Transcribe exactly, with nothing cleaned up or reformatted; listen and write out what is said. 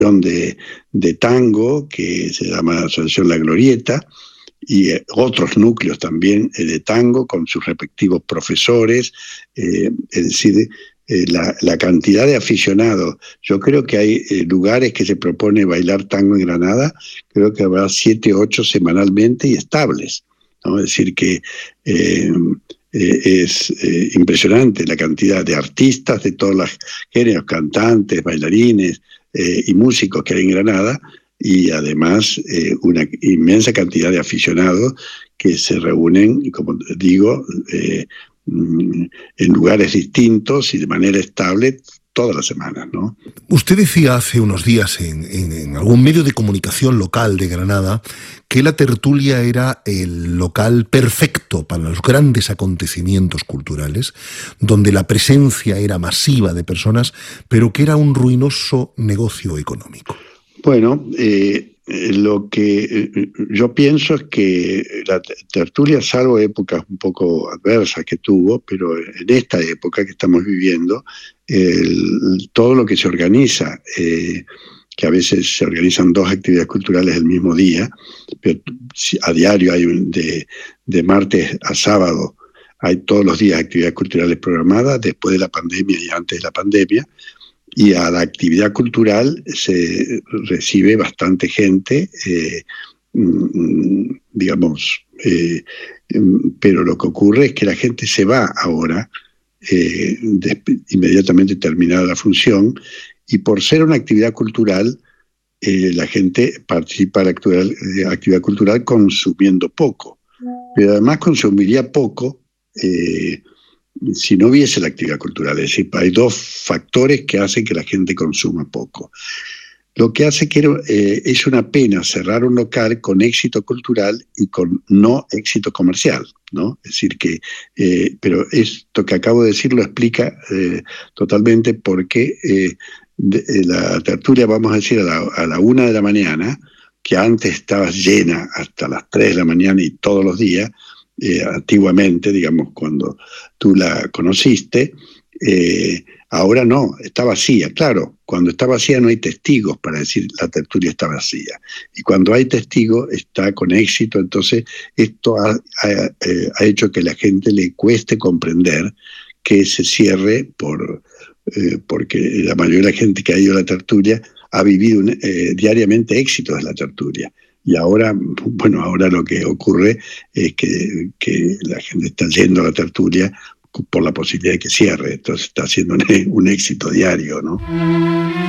de, de tango que se llama Asociación La Glorieta, y eh, otros núcleos también eh, de tango con sus respectivos profesores, eh, es decir, eh, la, la cantidad de aficionados. Yo creo que hay eh, lugares que se propone bailar tango en Granada, creo que habrá siete, ocho semanalmente y estables, ¿no? Es decir, que eh, eh, es eh, impresionante la cantidad de artistas de todos los géneros, cantantes, bailarines eh, y músicos que hay en Granada, y además eh, una inmensa cantidad de aficionados que se reúnen, como digo, eh, en lugares distintos y de manera estable todas las semanas, ¿no? Usted decía hace unos días en, en, en algún medio de comunicación local de Granada que la tertulia era el local perfecto para los grandes acontecimientos culturales, donde la presencia era masiva de personas, pero que era un ruinoso negocio económico. Bueno, eh, lo que eh, yo pienso es que la tertulia, salvo épocas un poco adversas que tuvo, pero en esta época que estamos viviendo, el, todo lo que se organiza, eh, que a veces se organizan dos actividades culturales el mismo día, pero a diario hay un, de, de martes a sábado, hay todos los días actividades culturales programadas, después de la pandemia y antes de la pandemia, y a la actividad cultural se recibe bastante gente, eh, digamos, eh, pero lo que ocurre es que la gente se va ahora, eh, de, inmediatamente terminada la función, y por ser una actividad cultural, eh, la gente participa en la actividad, actividad cultural consumiendo poco, pero además consumiría poco eh, si no hubiese la actividad cultural. Es decir, hay dos factores que hacen que la gente consuma poco. Lo que hace que eh, es una pena cerrar un local con éxito cultural y con no éxito comercial, ¿no? Es decir, que, eh, pero esto que acabo de decir lo explica eh, totalmente, porque eh, de, de la tertulia, vamos a decir, a la, a la una de la mañana, que antes estaba llena hasta las tres de la mañana y todos los días, Eh, antiguamente, digamos, cuando tú la conociste, eh, ahora no, está vacía. Claro, cuando está vacía no hay testigos para decir la tertulia está vacía. Y cuando hay testigos está con éxito. Entonces esto ha, ha, ha hecho que a la gente le cueste comprender que se cierre por, eh, porque la mayoría de la gente que ha ido a la tertulia ha vivido un, eh, diariamente éxitos de la tertulia. Y ahora, bueno, ahora lo que ocurre es que, que la gente está yendo a la tertulia por la posibilidad de que cierre. Entonces está haciendo un, un éxito diario, ¿no?